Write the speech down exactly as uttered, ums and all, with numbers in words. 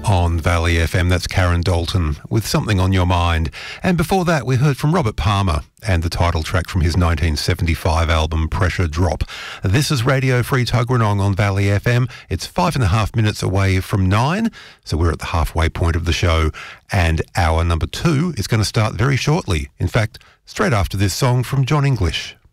On Valley F M, that's Karen Dalton with Something on Your Mind. And before that, we heard from Robert Palmer and the title track from his nineteen seventy-five album Pressure Drop. This is Radio Free Tuggeranong on Valley F M. It's five and a half minutes away from nine, so we're at the halfway point of the show. And hour number two is going to start very shortly. In fact, straight after this song from John English.